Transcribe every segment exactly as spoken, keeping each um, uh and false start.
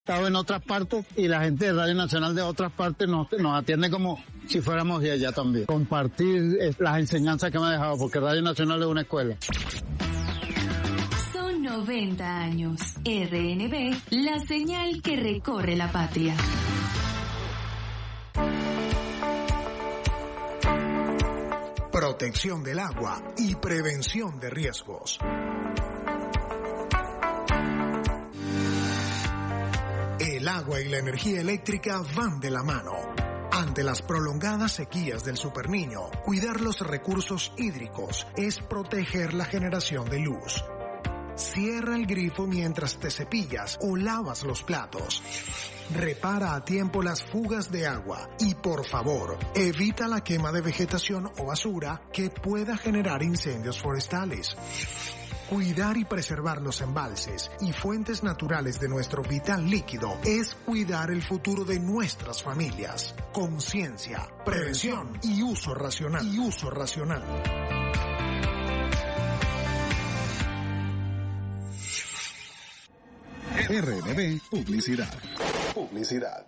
estado en otras partes y la gente de Radio Nacional de otras partes nos, nos atiende como si fuéramos de allá también. Compartir las enseñanzas que me ha dejado, porque Radio Nacional es una escuela. Son noventa años. R N B, la señal que recorre la patria. Protección del agua y prevención de riesgos. El agua y la energía eléctrica van de la mano. Ante las prolongadas sequías del Superniño, cuidar los recursos hídricos es proteger la generación de luz. Cierra el grifo mientras te cepillas o lavas los platos. Repara a tiempo las fugas de agua y, por favor, evita la quema de vegetación o basura que pueda generar incendios forestales. Cuidar y preservar los embalses y fuentes naturales de nuestro vital líquido es cuidar el futuro de nuestras familias. Conciencia, prevención y uso racional. Y uso racional. R N B Publicidad. Publicidad.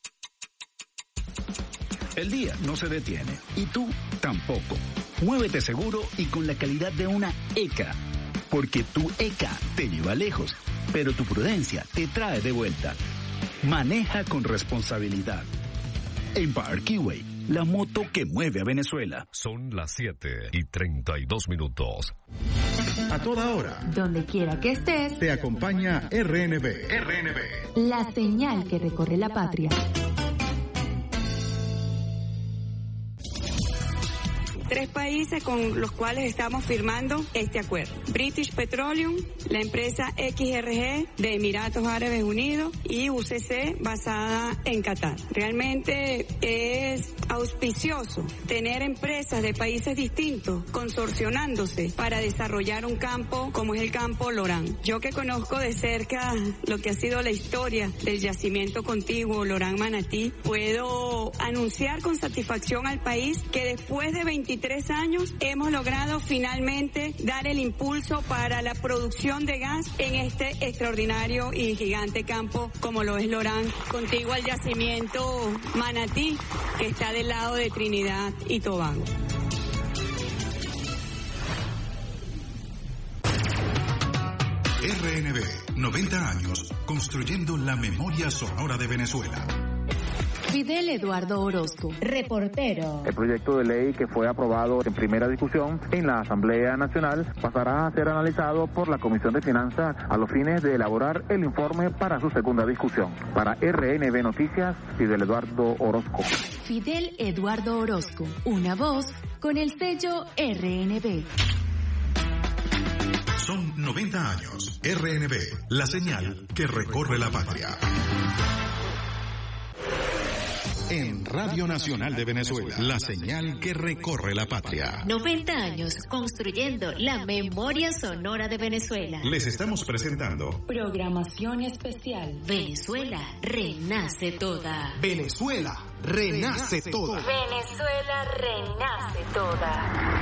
El día no se detiene y tú tampoco. Muévete seguro y con la calidad de una E C A. Porque tu E C A te lleva lejos, pero tu prudencia te trae de vuelta. Maneja con responsabilidad. Empire Keyway, la moto que mueve a Venezuela. Son las siete y treinta y dos minutos. A toda hora. Donde quiera que estés. Te acompaña R N B. R N B. La señal que recorre la patria. Tres países con los cuales estamos firmando este acuerdo. British Petroleum, la empresa X R G de Emiratos Árabes Unidos y U C C basada en Qatar. Realmente es auspicioso tener empresas de países distintos consorcionándose para desarrollar un campo como es el campo Lorán. Yo que conozco de cerca lo que ha sido la historia del yacimiento contiguo Lorán Manatí, puedo anunciar con satisfacción al país que después de veintitrés años hemos logrado finalmente dar el impulso para la producción de gas en este extraordinario y gigante campo como lo es Lorán, contiguo al yacimiento Manatí, que está del lado de Trinidad y Tobago. R N B, noventa años, construyendo la memoria sonora de Venezuela. Fidel Eduardo Orozco, reportero. El proyecto de ley que fue aprobado en primera discusión en la Asamblea Nacional pasará a ser analizado por la Comisión de Finanzas a los fines de elaborar el informe para su segunda discusión. Para R N B Noticias, Fidel Eduardo Orozco. Fidel Eduardo Orozco, una voz con el sello R N B. Son noventa años. R N B, la señal que recorre la patria. En Radio Nacional de Venezuela, la señal que recorre la patria. noventa años construyendo la memoria sonora de Venezuela. Les estamos presentando Programación especial. Venezuela renace toda. Venezuela renace toda. Venezuela renace toda.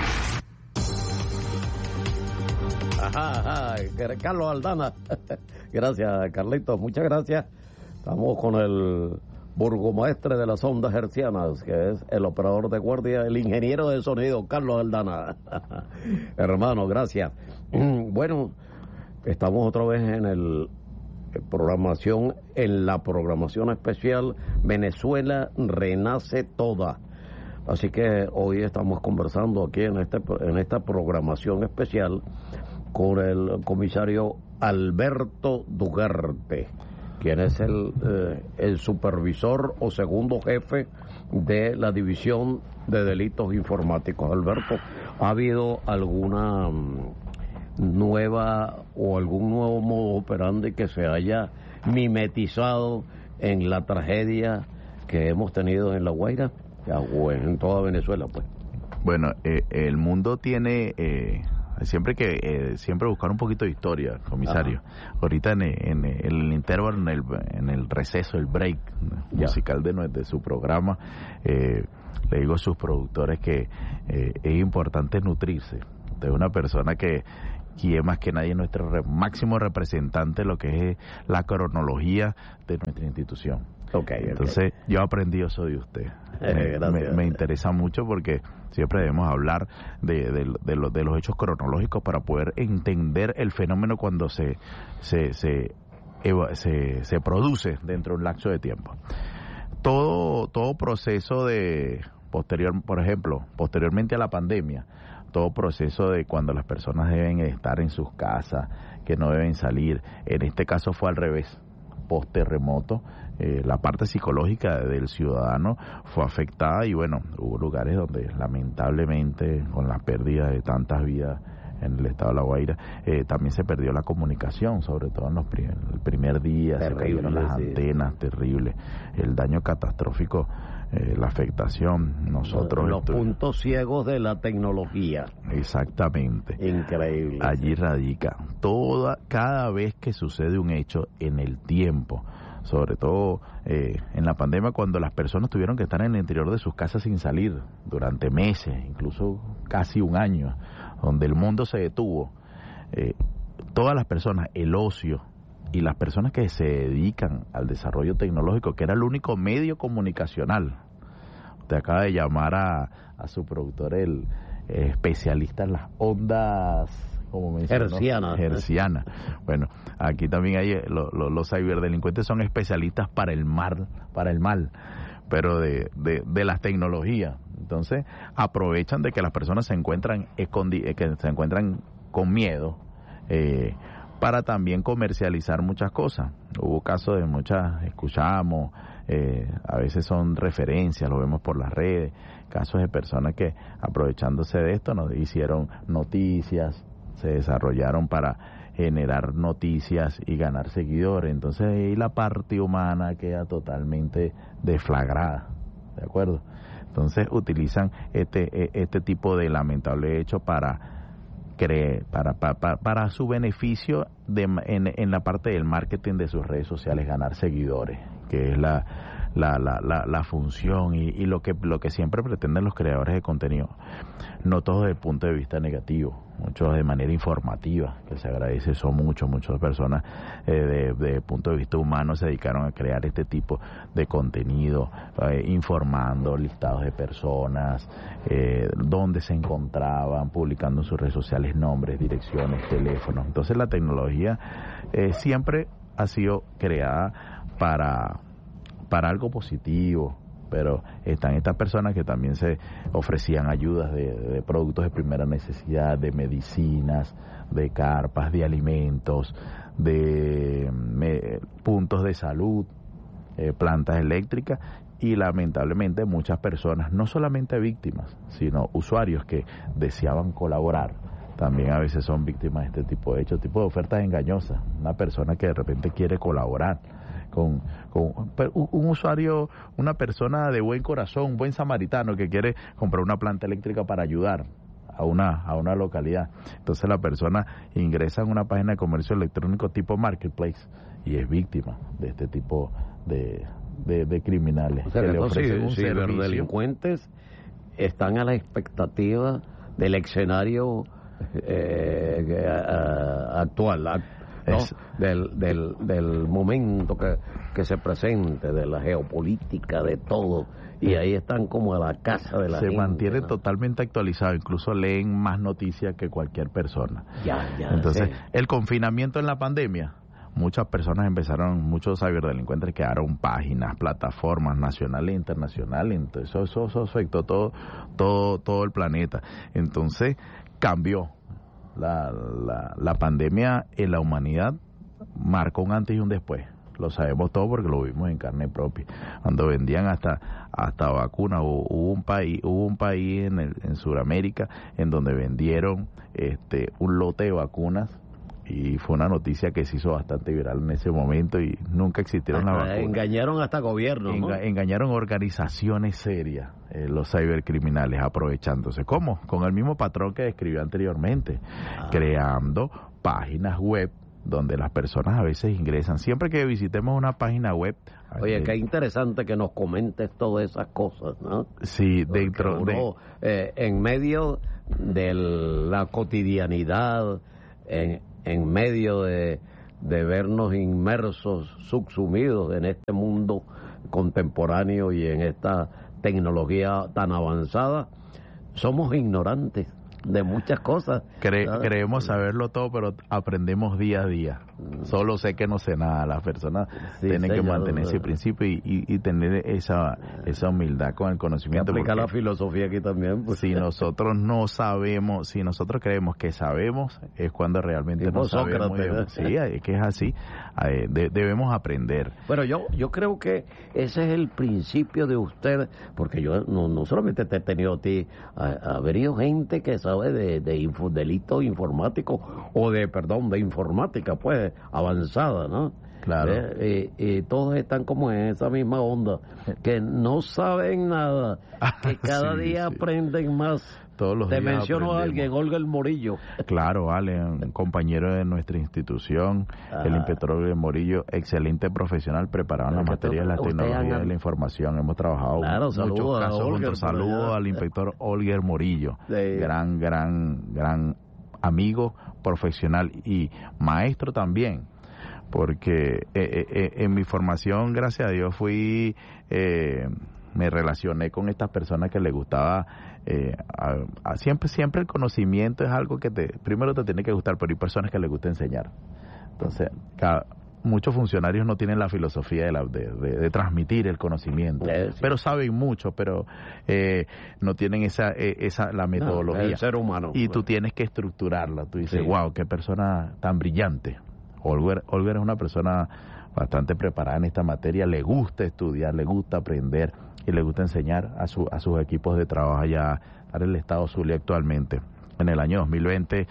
Ajá, ajá, Carlos Aldana. Gracias, Carlitos, muchas gracias. Estamos con el burgomaestre de las ondas hercianas, que es el operador de guardia, el ingeniero de sonido, Carlos Aldana. Hermano, gracias. Bueno, estamos otra vez en el programación, en la programación especial Venezuela renace toda. Así que hoy estamos conversando aquí en este en esta programación especial con el comisario Alberto Dugarte, quien es el, eh, el supervisor o segundo jefe de la División de Delitos Informáticos. Alberto, ¿ha habido alguna um, nueva o algún nuevo modo operandi que se haya mimetizado en la tragedia que hemos tenido en La Guaira o en toda Venezuela, pues? Bueno, eh, el mundo tiene... Eh... Siempre que eh, siempre buscar un poquito de historia, comisario. Ajá. Ahorita en, en, en el intervalo, en el, en el receso, el break ya. musical de, de su programa, eh, le digo a sus productores que eh, es importante nutrirse de una persona que quien más que nadie es nuestro re- máximo representante de lo que es la cronología de nuestra institución. Okay, Entonces, okay. yo aprendí eso de usted. Eh, me, me interesa mucho porque siempre debemos hablar de, de, de, lo, de los hechos cronológicos para poder entender el fenómeno cuando se, se, se, se, se produce dentro de un lapso de tiempo. Todo, todo proceso de posterior, por ejemplo, posteriormente a la pandemia, todo proceso de cuando las personas deben estar en sus casas, que no deben salir, en este caso fue al revés, post terremoto, eh, la parte psicológica del ciudadano fue afectada y bueno, hubo lugares donde lamentablemente con la pérdida de tantas vidas en el estado de La Guaira, eh, también se perdió la comunicación, sobre todo en los prim el primer día, terrible, se cayeron las sí. antenas, terrible, el daño catastrófico, eh, la afectación, nosotros... Los puntos ciegos de la tecnología. Exactamente. Increíble. Allí radica, toda, cada vez que sucede un hecho en el tiempo, sobre todo eh, en la pandemia cuando las personas tuvieron que estar en el interior de sus casas sin salir durante meses, incluso casi un año, donde el mundo se detuvo, eh, todas las personas, el ocio y las personas que se dedican al desarrollo tecnológico, que era el único medio comunicacional. Usted acaba de llamar a, a su productor, el eh, especialista en las ondas... como mencionó, herciana. herciana. Bueno, aquí también hay lo, lo, los ciberdelincuentes son especialistas para el mal, para el mal, pero de, de, de las tecnologías. Entonces aprovechan de que las personas se encuentran escondi que se encuentran con miedo eh, para también comercializar muchas cosas. Hubo casos de muchas, escuchamos, eh, a veces son referencias, lo vemos por las redes, casos de personas que aprovechándose de esto nos hicieron noticias, se desarrollaron para generar noticias y ganar seguidores. Entonces ahí la parte humana queda totalmente deflagrada, ¿de acuerdo? Entonces utilizan este este tipo de lamentable hecho para creer, para, para, para su beneficio de, en, en la parte del marketing de sus redes sociales, ganar seguidores, que es la la, la, la, la función y, y lo que lo que siempre pretenden los creadores de contenido, no todos desde el punto de vista negativo, muchos de manera informativa, que se agradece, son muchos, muchas personas eh, de, de punto de vista humano se dedicaron a crear este tipo de contenido, eh, informando listados de personas, eh, dónde se encontraban, publicando en sus redes sociales nombres, direcciones, teléfonos. Entonces la tecnología eh, siempre ha sido creada para para algo positivo, pero están estas personas que también se ofrecían ayudas de, de productos de primera necesidad, de medicinas, de carpas, de alimentos, de me, puntos de salud, eh, plantas eléctricas, y lamentablemente muchas personas, no solamente víctimas, sino usuarios que deseaban colaborar, también a veces son víctimas de este tipo de hechos, tipo de ofertas engañosas. Una persona que de repente quiere colaborar con, con un, un usuario, una persona de buen corazón, un buen samaritano que quiere comprar una planta eléctrica para ayudar a una a una localidad. Entonces la persona ingresa en una página de comercio electrónico tipo marketplace y es víctima de este tipo de, de, de criminales. O sea, que que le ofrecen un servicio. Ciberdelincuentes están a la expectativa del escenario eh, actual, ¿no? Del, del, del momento que, que se presente, de la geopolítica, de todo, y ahí están como a la casa de la se gente. Se mantiene, ¿no?, totalmente actualizado, incluso leen más noticias que cualquier persona. Ya, ya. Entonces, sí. El confinamiento en la pandemia, muchas personas empezaron, muchos ciberdelincuentes crearon páginas, plataformas nacionales e internacionales, entonces eso, eso, eso afectó todo, todo, todo el planeta. Entonces, cambió. La, la, la pandemia en la humanidad marcó un antes y un después. Lo sabemos todo porque lo vimos en carne propia. Cuando vendían hasta hasta vacunas, hubo, hubo un país hubo un país en, el, en Sudamérica en donde vendieron este un lote de vacunas y fue una noticia que se hizo bastante viral en ese momento y nunca existieron las vacunas. Engañaron hasta gobiernos, ¿no? Enga, engañaron organizaciones serias, eh, los cibercriminales, aprovechándose. ¿Cómo? Con el mismo patrón que describió anteriormente, ah. creando páginas web donde las personas a veces ingresan. Siempre que visitemos una página web... Oye, eh, qué interesante que nos comentes todas esas cosas, ¿no? Sí, porque dentro uno, de... Eh, en medio de la cotidianidad, en, en medio de, de vernos inmersos, subsumidos en este mundo contemporáneo y en esta tecnología tan avanzada, somos ignorantes de muchas cosas. Cre creemos saberlo todo, pero aprendemos día a día. Solo sé que no sé nada. Las personas sí, tienen que mantener ese principio y, y, y tener esa esa humildad con el conocimiento. Que aplica la filosofía aquí también. Pues. Si nosotros no sabemos, si nosotros creemos que sabemos, es cuando realmente tipo no sabemos. Sócrates, sí, es que es así. De, debemos aprender. Bueno, yo yo creo que ese es el principio de usted, porque yo no, no solamente te he tenido a ti, ha, ha venido gente que sabe de, de info, delitos informáticos o de, perdón, de informática, pues, avanzada, ¿no? Claro. Eh, y, y todos están como en esa misma onda, que no saben nada, que cada sí, día sí. aprenden más. Todos los Te días menciono a alguien, Olga el Morillo. Claro, vale, un compañero de nuestra institución, ah. el inspector Olga el Morillo, excelente profesional, preparado en la materia de la tecnología de la información. Hemos trabajado claro, muchos casos juntos. Saludos al inspector Olga el Morillo, sí. gran, gran, gran amigo, profesional y maestro también. Porque eh, eh, en mi formación, gracias a Dios, fui, eh, me relacioné con estas personas que les gustaba. Eh, a, a, siempre siempre el conocimiento es algo que te primero te tiene que gustar, pero hay personas que les gusta enseñar. Entonces, cada, muchos funcionarios no tienen la filosofía de, la, de, de, de transmitir el conocimiento, sí, sí. pero saben mucho, pero eh, no tienen esa esa la metodología. No, el ser humano. Y tú tienes que estructurarla. Tú dices, sí. wow, qué persona tan brillante. Olga, Olga es una persona bastante preparada en esta materia, le gusta estudiar, le gusta aprender y le gusta enseñar a, su, a sus equipos de trabajo allá en el estado Zulia actualmente. En el año dos mil veinte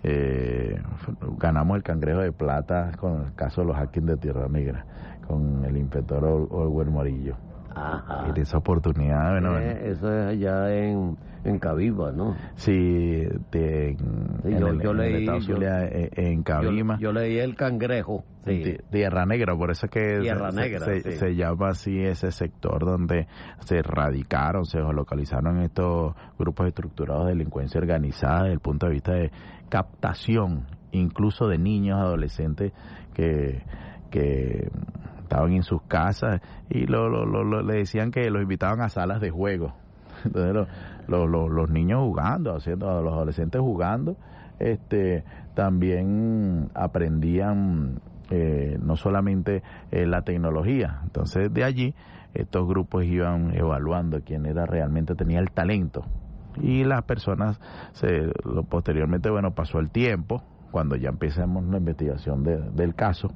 eh, ganamos el Cangrejo de Plata con el caso de los hackings de Tierra Negra, con el inspector Olga el Morillo. Ajá. Y de esa oportunidad, bueno, eh, bueno. Eso es allá en, en Cabiba, ¿no? Sí, de, sí en, yo, el, yo en leí, el estado Zulia, yo, en Cabima. Yo, yo leí el Cangrejo. Sí. De, Tierra Negra, por eso es que Tierra se, Negra, se, sí. se llama así ese sector donde se radicaron, se localizaron estos grupos estructurados de delincuencia organizada desde el punto de vista de captación, incluso de niños, adolescentes que que estaban en sus casas y lo, lo, lo, lo, le decían que los invitaban a salas de juego. Entonces lo, lo, lo, los niños jugando, haciendo, los adolescentes jugando, este también aprendían eh, no solamente eh, la tecnología. Entonces de allí estos grupos iban evaluando quién era realmente tenía el talento y las personas se, lo, posteriormente bueno pasó el tiempo cuando ya empezamos la investigación de, del caso.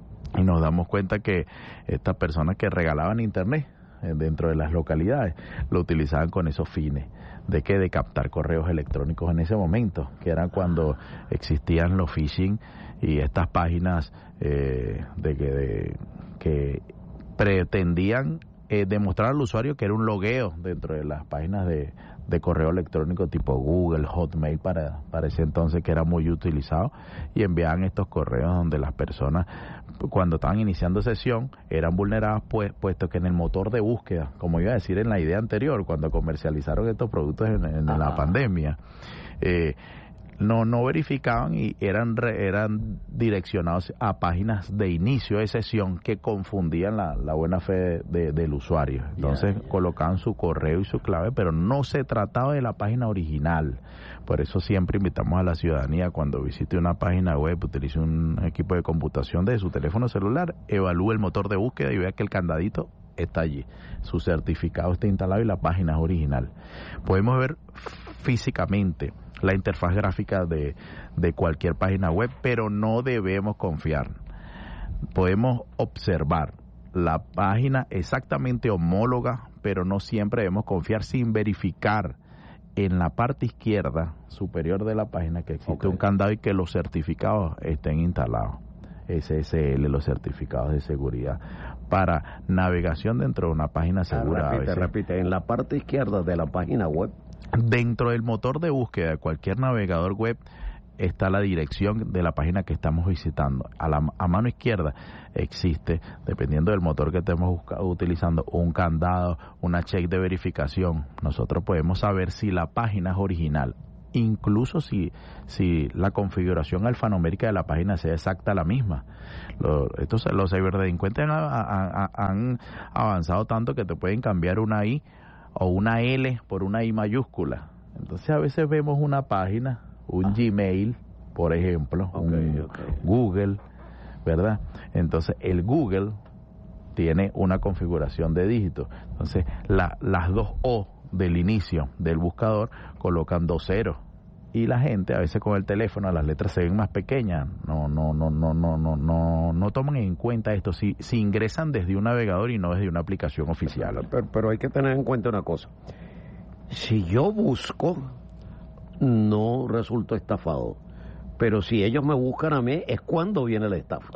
Y nos damos cuenta que estas personas que regalaban internet eh, dentro de las localidades lo utilizaban con esos fines de que de captar correos electrónicos en ese momento, que eran cuando existían los phishing y estas páginas eh, de que de, que pretendían eh, demostrar al usuario que era un logueo dentro de las páginas de de correo electrónico tipo Google, Hotmail para, para ese entonces que era muy utilizado, y enviaban estos correos donde las personas cuando estaban iniciando sesión eran vulneradas pues, puesto que en el motor de búsqueda, como iba a decir en la idea anterior cuando comercializaron estos productos en, en la pandemia, eh, no no verificaban y eran eran direccionados a páginas de inicio de sesión que confundían la, la buena fe de, del usuario. Entonces yeah, yeah. colocaban su correo y su clave, pero no se trataba de la página original. Por eso siempre invitamos a la ciudadanía cuando visite una página web, utilice un equipo de computación de su teléfono celular, evalúe el motor de búsqueda y vea que el candadito está allí, su certificado está instalado y la página es original. Podemos ver físicamente la interfaz gráfica de, de cualquier página web, pero no debemos confiar. Podemos observar la página exactamente homóloga, pero no siempre debemos confiar sin verificar en la parte izquierda superior de la página que existe okay. un candado y que los certificados estén instalados. S S L, los certificados de seguridad para navegación dentro de una página segura. Ah, repite, repite, en la parte izquierda de la página web. Dentro del motor de búsqueda de cualquier navegador web está la dirección de la página que estamos visitando. A la a mano izquierda existe, dependiendo del motor que estemos utilizando, un candado, una check de verificación. Nosotros podemos saber si la página es original incluso si, si la configuración alfanumérica de la página sea exacta la misma. Los, estos, los ciberdelincuentes han, han, han avanzado tanto que te pueden cambiar una I o una L por una I mayúscula. Entonces a veces vemos una página, un ah. Gmail, por ejemplo, okay, un okay. Google, ¿verdad? Entonces el Google tiene una configuración de dígitos. Entonces la, las dos O del inicio del buscador colocan dos ceros. Y la gente a veces con el teléfono las letras se ven más pequeñas, no no no no no no no no toman en cuenta esto si si ingresan desde un navegador y no desde una aplicación oficial. Pero, pero hay que tener en cuenta una cosa. Si yo busco, no resulto estafado. Pero si ellos me buscan a mí, es cuando viene la estafa.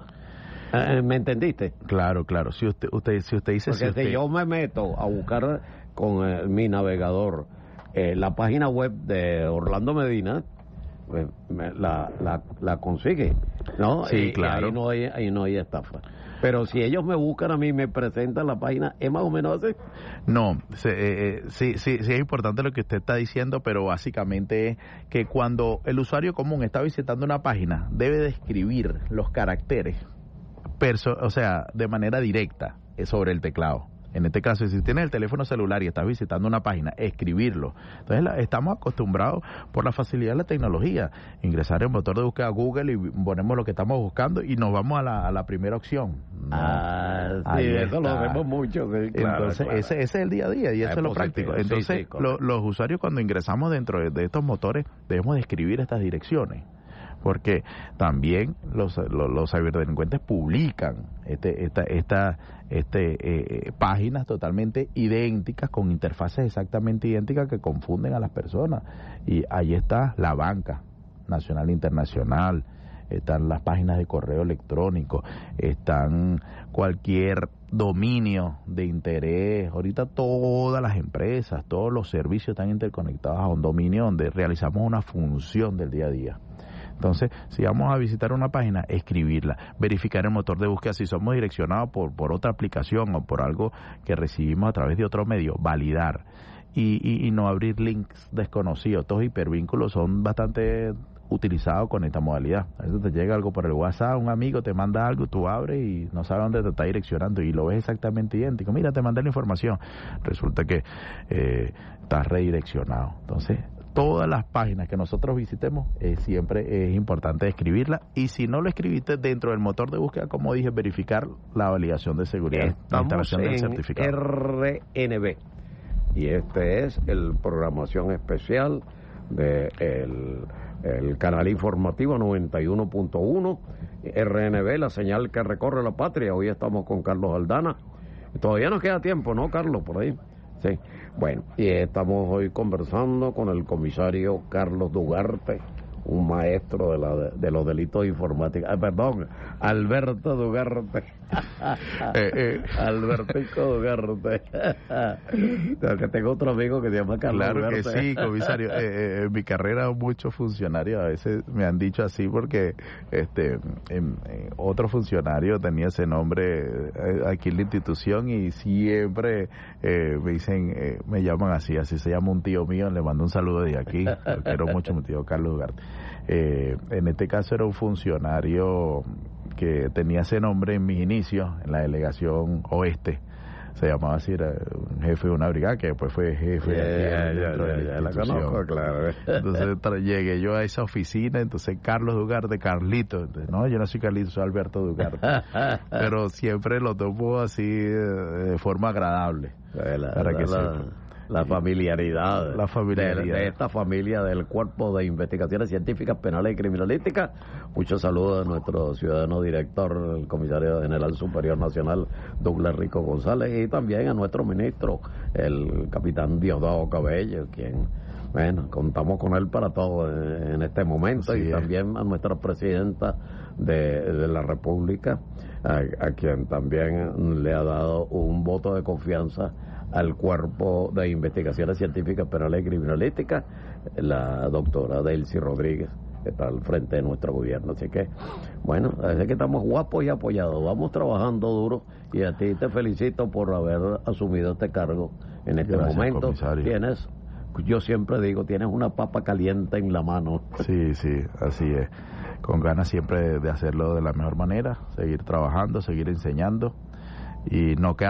¿Me entendiste? Claro, claro. Si usted usted si usted dice Porque si, usted... si yo me meto a buscar con eh, mi navegador eh, la página web de Orlando Medina, pues me, la, la la consigue, ¿no? Sí, y, claro. Y ahí no hay ahí no hay estafa. Pero si ellos me buscan a mí y me presentan la página, ¿es más o menos así? No, se, eh, sí, sí, sí es importante lo que usted está diciendo, pero básicamente es que cuando el usuario común está visitando una página, debe describir los caracteres, perso- o sea, de manera directa sobre el teclado. En este caso, si tienes el teléfono celular y estás visitando una página, escribirlo. Entonces, la, estamos acostumbrados por la facilidad de la tecnología. Ingresar en el motor de búsqueda Google y ponemos lo que estamos buscando y nos vamos a la, a la primera opción. ¿No? Ah, sí, Ahí eso está. lo vemos mucho. Sí, claro, Entonces, claro. Ese, ese es el día a día y eso es, es lo práctico. Entonces, sí, sí, lo, los usuarios cuando ingresamos dentro de, de estos motores, debemos de escribir estas direcciones. Porque también los, los, los ciberdelincuentes publican este, esta, esta, este, eh, páginas totalmente idénticas, con interfaces exactamente idénticas que confunden a las personas. Y ahí está la banca nacional e internacional, están las páginas de correo electrónico, están cualquier dominio de interés. Ahorita todas las empresas, todos los servicios están interconectados a un dominio donde realizamos una función del día a día. Entonces, si vamos a visitar una página, escribirla, verificar el motor de búsqueda si somos direccionados por, por otra aplicación o por algo que recibimos a través de otro medio, validar y, y, y no abrir links desconocidos. Estos hipervínculos son bastante utilizados con esta modalidad. A veces te llega algo por el WhatsApp, un amigo te manda algo, tú abres y no sabes dónde te está direccionando y lo ves exactamente idéntico. Mira, te mandé la información. Resulta que eh, estás redireccionado. Entonces, todas las páginas que nosotros visitemos, eh, siempre es importante escribirla, y si no lo escribiste dentro del motor de búsqueda, como dije, verificar la validación de seguridad, Estamos la instalación del en certificado. R N B, y este es el programación especial de el, el canal informativo noventa y uno punto uno, R N B, la señal que recorre la patria. Hoy estamos con Carlos Aldana. Todavía nos queda tiempo, ¿no, Carlos? Por ahí. Sí. Bueno, y estamos hoy conversando con el comisario Carlos Dugarte, un maestro de, la, de los delitos informáticos. Ah, perdón, Alberto Dugarte. eh, eh. Albertico Dugarte. Que tengo otro amigo que se llama Carlos Claro Dugarte. que sí, comisario. eh, eh, en mi carrera muchos funcionarios a veces me han dicho así porque este en, en otro funcionario tenía ese nombre eh, aquí en la institución y siempre eh, me dicen, eh, me llaman así, así se llama un tío mío, le mando un saludo de aquí, lo quiero mucho, mi tío Carlos Dugarte. Eh, en este caso era un funcionario que tenía ese nombre en mis inicios en la delegación oeste, se llamaba así, era un jefe de una brigada que después fue jefe yeah, de yeah, dentro yeah, de la yeah, la conozco, claro. Entonces tra- llegué yo a esa oficina, entonces Carlos Dugarte, Carlito, entonces, no, yo no soy Carlito, soy Alberto Dugarte, pero siempre lo tomo así de forma agradable, la, para la, que la, sepa. La familiaridad, la familiaridad. De, de esta familia del Cuerpo de Investigaciones Científicas, Penales y Criminalísticas. Muchos saludos a nuestro ciudadano director, el comisario general superior nacional, Douglas Rico González, y también a nuestro ministro, el capitán Diosdado Cabello, quien, bueno, contamos con él para todo en este momento, sí, y es. También a nuestra presidenta de, de la República, a, a quien también le ha dado un voto de confianza al Cuerpo de Investigaciones Científicas, Penales y Criminalísticas, la doctora Delcy Rodríguez, que está al frente de nuestro gobierno. Así que, bueno, es que estamos guapos y apoyados, vamos trabajando duro, y a ti te felicito por haber asumido este cargo en este Gracias, momento. comisario. Tienes yo siempre digo, tienes una papa caliente en la mano. Sí, sí, así es. Con ganas siempre de hacerlo de la mejor manera, seguir trabajando, seguir enseñando y no quedar